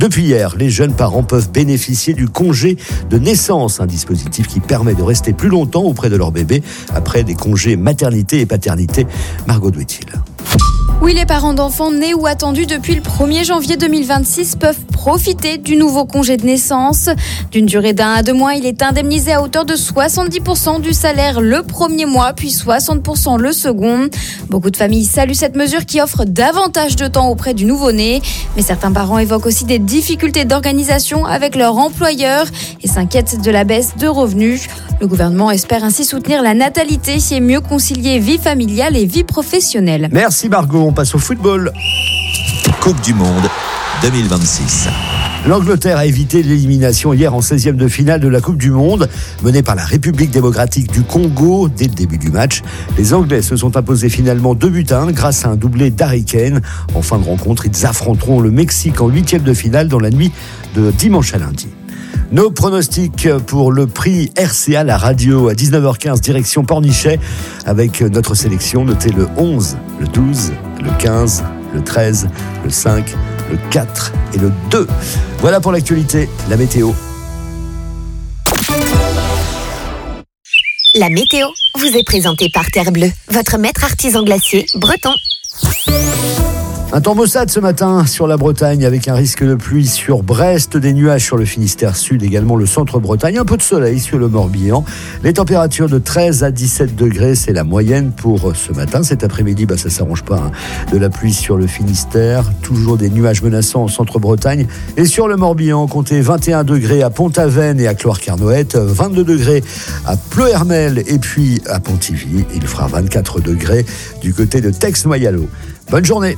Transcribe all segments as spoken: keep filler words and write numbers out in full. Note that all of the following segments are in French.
Depuis hier, les jeunes parents peuvent bénéficier du congé de naissance, un dispositif qui permet de rester plus longtemps auprès de leur bébé après des congés maternité et paternité. Margot Douetil. Oui, les parents d'enfants nés ou attendus depuis le premier janvier deux mille vingt-six peuvent profiter du nouveau congé de naissance. D'une durée d'un à deux mois, il est indemnisé à hauteur de soixante-dix pour cent du salaire le premier mois, puis soixante pour cent le second. Beaucoup de familles saluent cette mesure qui offre davantage de temps auprès du nouveau-né. Mais certains parents évoquent aussi des difficultés d'organisation avec leur employeur et s'inquiètent de la baisse de revenus. Le gouvernement espère ainsi soutenir la natalité et mieux concilier vie familiale et vie professionnelle. Merci Margot, on passe au football. Coupe du Monde deux mille vingt-six. L'Angleterre a évité l'élimination hier en seizième de finale de la Coupe du Monde, menée par la République démocratique du Congo dès le début du match. Les Anglais se sont imposés finalement deux buts à un grâce à un doublé d'Harry Kane. En fin de rencontre, ils affronteront le Mexique en huitième de finale dans la nuit de dimanche à lundi. Nos pronostics pour le prix R C A la radio à dix-neuf heures quinze direction Pornichet avec notre sélection. Notez le onze, le douze, le quinze, le treize, le cinq, le quatre et le deux. Voilà pour l'actualité, la météo. La météo vous est présentée par Terre Bleue, votre maître artisan glacier breton. Un temps maussade ce matin sur la Bretagne avec un risque de pluie sur Brest, des nuages sur le Finistère Sud, également le centre-Bretagne, un peu de soleil sur le Morbihan. Les températures de treize à dix-sept degrés, c'est la moyenne pour ce matin. Cet après-midi, bah, ça ne s'arrange pas, hein. De la pluie sur le Finistère, toujours des nuages menaçants au centre-Bretagne. Et sur le Morbihan, comptez vingt et un degrés à Pont-Aven et à Cloire-Carnoët, vingt-deux degrés à Pleuhermel et puis à Pontivy. Il fera vingt-quatre degrés du côté de Tex-Noyalo. Bonne journée.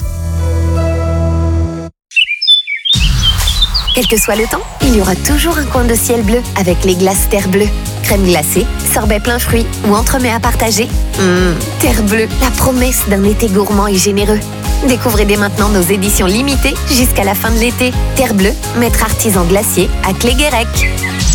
Quel que soit le temps, il y aura toujours un coin de ciel bleu avec les glaces Terre Bleue. Crème glacée, sorbet plein fruits ou entremets à partager. Mmh, Terre Bleue, la promesse d'un été gourmand et généreux. Découvrez dès maintenant nos éditions limitées jusqu'à la fin de l'été. Terre Bleue, maître artisan glacier à Cléguérec.